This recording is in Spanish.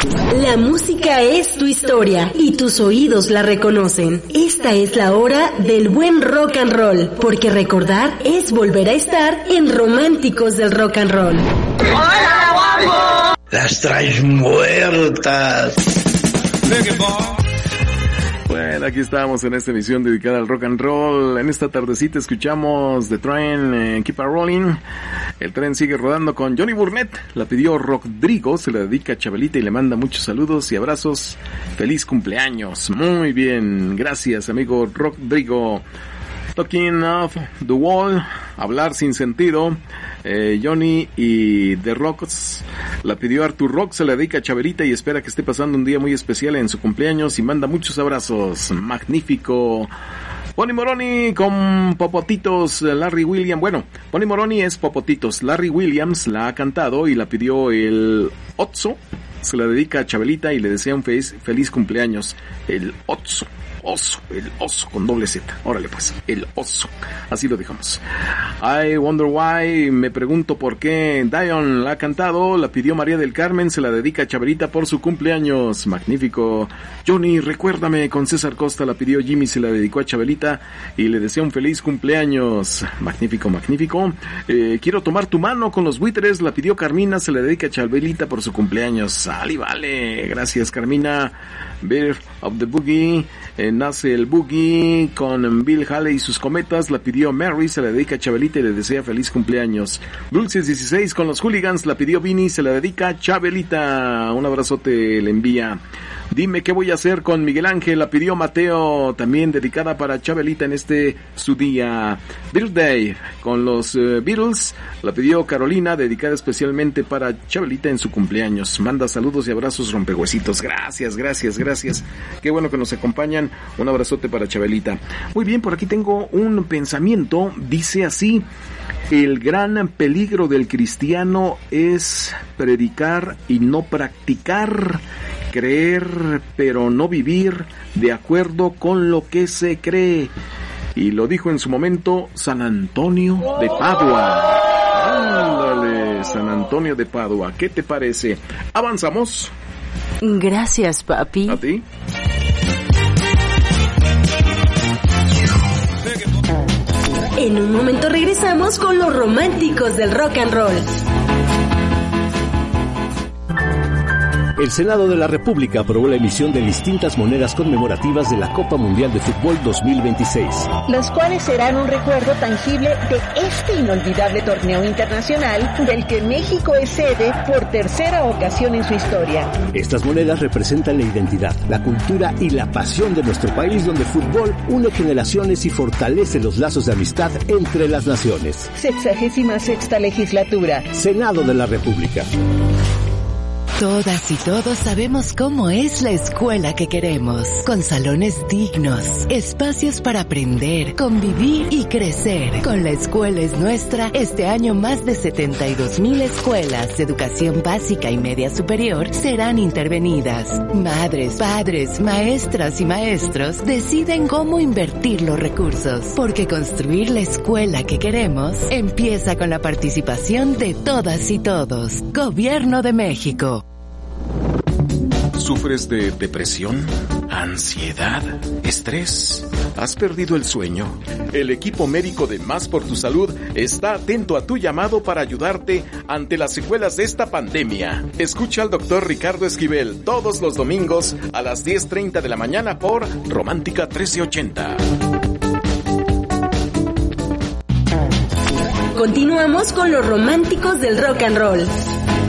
La música es tu historia y tus oídos la reconocen. Esta es la hora del buen rock and roll, porque recordar es volver a estar en Románticos del Rock and Roll. ¡Hola, guapo! Las traes muertas. Bueno, aquí estamos en esta emisión dedicada al rock and roll. En esta tardecita escuchamos The Train, Keep a Rolling. El tren sigue rodando con Johnny Burnett. La pidió Rodrigo, se la dedica a Chabelita y le manda muchos saludos y abrazos. Feliz cumpleaños. Muy bien, gracias amigo Rodrigo. Talking of the Wall, hablar sin sentido. Johnny y The Rocks la pidió Arthur Rock, se la dedica a Chabelita y espera que esté pasando un día muy especial en su cumpleaños y manda muchos abrazos. Magnífico. Pony Moroni con Popotitos, Larry Williams. Bueno, Pony Moroni es Popotitos. Larry Williams la ha cantado y la pidió el Otso. Se la dedica a Chabelita y le desea un feliz cumpleaños. El Otso. El oso con doble Z. Órale pues, el oso. Así lo dejamos. I Wonder Why, me pregunto por qué Dion la ha cantado, la pidió María del Carmen, se la dedica a Chabelita por su cumpleaños. Magnífico. Johnny, recuérdame, con César Costa la pidió Jimmy, se la dedicó a Chabelita y le desea un feliz cumpleaños. Magnífico. Quiero tomar tu mano con los buitres, la pidió Carmina, se la dedica a Chabelita por su cumpleaños. Sale, vale. Gracias, Carmina. Birth of the Boogie, nace el Boogie con Bill Haley y sus cometas, la pidió Mary, se la dedica a Chabelita y le desea feliz cumpleaños. Dulces 16 con los Hooligans, la pidió Vini, se la dedica a Chabelita. Un abrazote le envía. Dime qué voy a hacer con Miguel Ángel, la pidió Mateo, también dedicada para Chabelita en su día. Birthday con los Beatles, la pidió Carolina, dedicada especialmente para Chabelita en su cumpleaños. Manda saludos y abrazos rompehuesitos. Gracias. Qué bueno que nos acompañan. Un abrazote para Chabelita. Muy bien, por aquí tengo un pensamiento. Dice así: el gran peligro del cristiano es predicar y no practicar, creer pero no vivir de acuerdo con lo que se cree. Y lo dijo en su momento San Antonio de Padua. Ándale, San Antonio de Padua. ¿Qué te parece? ¿Avanzamos? Gracias, papi. ¿A ti? En un momento regresamos con los Románticos del Rock and Roll. El Senado de la República aprobó la emisión de distintas monedas conmemorativas de la Copa Mundial de Fútbol 2026. Las cuales serán un recuerdo tangible de este inolvidable torneo internacional del que México es sede por tercera ocasión en su historia. Estas monedas representan la identidad, la cultura y la pasión de nuestro país, donde el fútbol une generaciones y fortalece los lazos de amistad entre las naciones. 66ª legislatura. Senado de la República. Todas y todos sabemos cómo es la escuela que queremos, con salones dignos, espacios para aprender, convivir y crecer. Con La Escuela es Nuestra, este año más de 72,000 escuelas de educación básica y media superior serán intervenidas. Madres, padres, maestras y maestros deciden cómo invertir los recursos, porque construir la escuela que queremos empieza con la participación de todas y todos. Gobierno de México. ¿Sufres de depresión, ansiedad, estrés? ¿Has perdido el sueño? El equipo médico de Más por tu Salud está atento a tu llamado para ayudarte ante las secuelas de esta pandemia. Escucha al doctor Ricardo Esquivel todos los domingos a las 10:30 de la mañana por Romántica 1380. Continuamos con los Románticos del Rock and Roll.